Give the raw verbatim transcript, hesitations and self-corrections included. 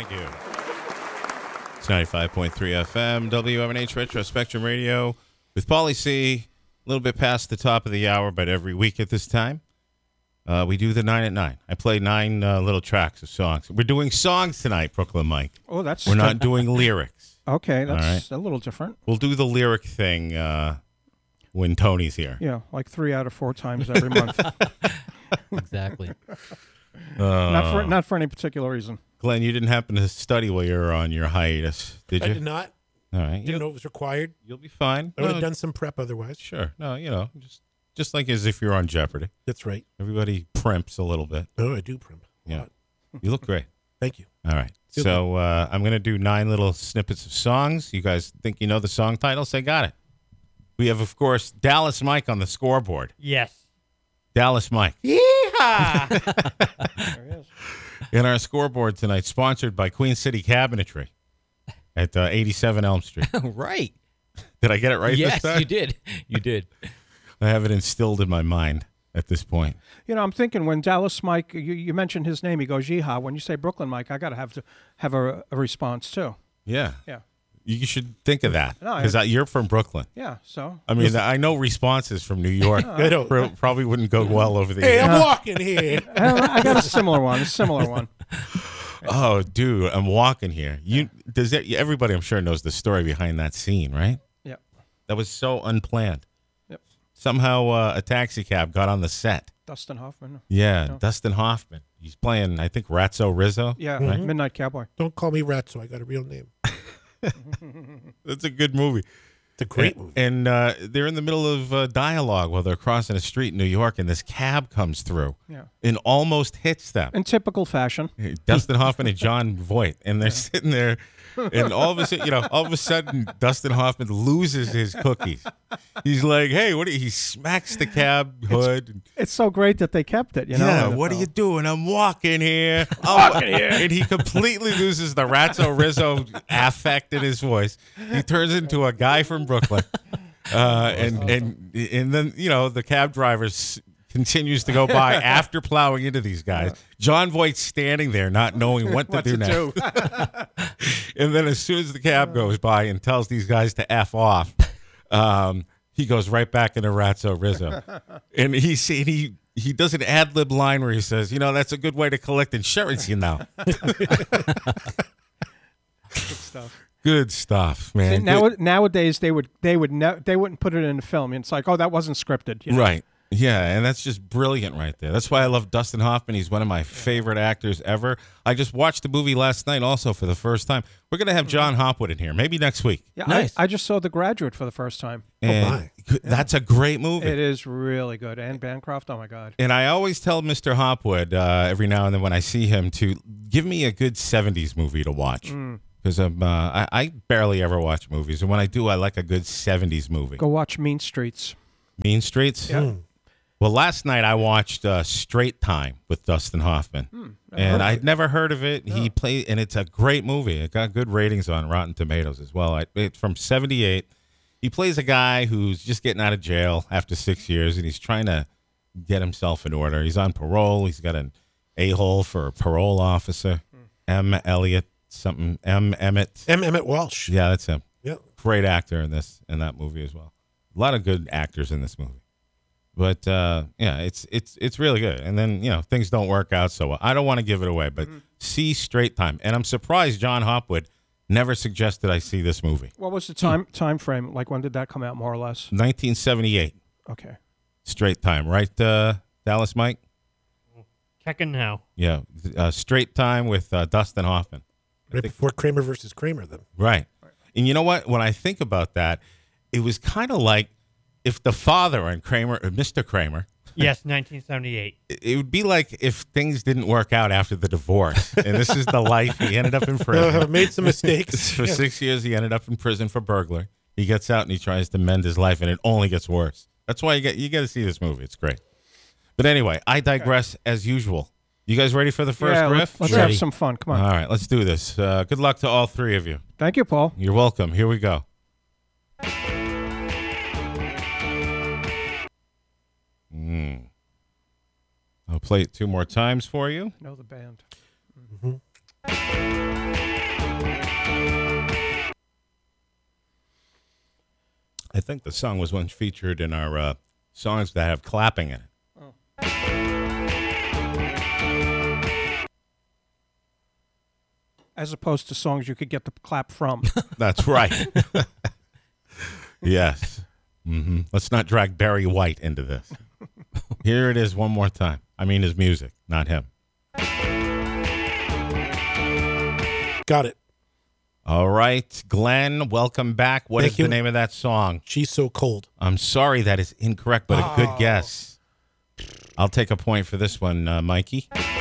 do. It's ninety-five point three F M, W M N H Retro Spectrum Radio with Paulie C. A little bit past the top of the hour, but every week at this time, uh, we do the nine at nine. I play nine uh, little tracks of songs. We're doing songs tonight, Brooklyn Mike. Oh, that's... We're not doing lyrics. Okay, that's right. a little different. We'll do the lyric thing uh, when Tony's here. Yeah, like three out of four times every month. Exactly. Uh, not for not for any particular reason. Glenn, you didn't happen to study while you were on your hiatus, did you? I did not. All right. Didn't You'll, know it was required. you'll be fine. I would No, have done some prep otherwise. Sure. No, you know, just just like as if you're on Jeopardy. That's right. Everybody primps a little bit. Oh, I do primp. a Yeah. lot. You look great. Thank you. All right. Feel So uh, I'm going to do nine little snippets of songs. You guys think you know the song titles? Say got it. We have, of course, Dallas Mike on the scoreboard. Yes. Dallas Mike. Yeehaw! There he is. In our scoreboard tonight, sponsored by Queen City Cabinetry at uh, eighty-seven Elm Street. Right. Did I get it right Yes, this time? you did. You did. I have it instilled in my mind at this point. You know, I'm thinking when Dallas Mike, you, you mentioned his name, he goes, yeehaw. When you say Brooklyn Mike, I got to have to have a, a response too. Yeah. Yeah. You should think of that No, I- because you're from Brooklyn. Yeah, so. I mean, I know responses from New York I know. pro- probably wouldn't go well over the Hey, air. I'm walking here. I I got a similar one, a similar one. Oh, dude, I'm walking here. You does that, everybody I'm sure knows the story behind that scene, right? Yeah. That was so unplanned. Yep. Somehow uh, a taxi cab got on the set. Dustin Hoffman. Yeah, No. Dustin Hoffman. He's playing, I think, Ratso Rizzo. Yeah, Right? Midnight Cowboy. Don't call me Rat, so I got a real name. That's a good movie. It's a great and, movie. And uh, they're in the middle of uh, dialogue while they're crossing a street in New York, and this cab comes through Yeah. and almost hits them. In typical fashion. Dustin Hoffman and John Voight, and they're sitting there, and all of a sudden, you know, all of a sudden, Dustin Hoffman loses his cookies. He's like, "Hey, what?" Are you? He smacks the cab hood. It's so great that they kept it, you know. Yeah, in the what are film. you doing? I'm walking here. I'm walking here. And he completely loses the Ratso Rizzo affect in his voice. He turns into a guy from Brooklyn. Uh, and and and then, you know, the cab driver s- continues to go by after plowing into these guys. John Voight's standing there not knowing what to What do to next. do. And then as soon as the cab goes by and tells these guys to F off, um, he goes right back into Ratso Rizzo. And he see- he he does an ad lib line where he says, "You know, that's a good way to collect insurance, you know." Good stuff. Good stuff, man. Now, Good- nowadays they would they would ne- they wouldn't put it in a film. It's like, oh, that wasn't scripted. You know? Right. Yeah, and that's just brilliant right there. That's why I love Dustin Hoffman. He's one of my favorite actors ever. I just watched the movie last night also for the first time. We're going to have John Hopwood in here, maybe next week. Yeah, Nice. I, I just saw The Graduate for the first time. And my. that's a great movie. It is really good. Anne Bancroft, oh my God. And I always tell Mister Hopwood uh, every now and then when I see him to give me a good seventies movie to watch. Because I'm, uh, I, I barely ever watch movies. And when I do, I like a good seventies movie. Go watch Mean Streets. Mean Streets? Yeah. Well, last night I watched uh, Straight Time with Dustin Hoffman. and I'd never heard of it. He played, and it's a great movie. It got good ratings on Rotten Tomatoes as well. I, it's from seventy-eight. He plays a guy who's just getting out of jail after six years, and he's trying to get himself in order. He's on parole. He's got an a-hole for a parole officer, M. Elliott, something, M. Emmett. M. Emmett Walsh. Yeah, that's him. Yeah. Great actor in this in that movie as well. A lot of good actors in this movie. But uh, yeah, it's it's it's really good. And then, you know, things don't work out so well. I don't want to give it away, but see Straight Time. And I'm surprised John Hopwood never suggested I see this movie. What was the time time frame? Like when did that come out, more or less? nineteen seventy-eight, Okay. Straight Time, right, uh, Dallas Mike? Checking now. Yeah, uh, Straight Time with uh, Dustin Hoffman. Right before Kramer versus Kramer, then. Right. And you know what? When I think about that, it was kind of like if the father and Kramer, or Mister Kramer, Yes, nineteen seventy-eight. it it would be like if things didn't work out after the divorce. And this is the life. He ended up in Uh, prison. made some mistakes. For six years, he ended up in prison for burglary. He gets out and he tries to mend his life, and it only gets worse. That's why you get you got to see this movie. It's great. But anyway, I digress as usual. You guys ready for the first yeah, riff? let's, let's Ready. have some fun. Come on. All right, let's do this. Uh, good luck to all three of you. Thank you, Paul. You're welcome. Here we go. Mm. I'll play it two more times for you. Know the band. Mhm. I think the song was once featured in our uh, songs that have clapping in it. As opposed to songs you could get the clap from. That's right. Yes. hmm Let's not drag Barry White into this. Here it is one more time. I mean his music, not him. Got it. All right, Glenn, welcome back. What Thank is you. the name of that song? She's so cold. I'm sorry that is incorrect, but a good guess. I'll take a point for this one, uh, Mikey.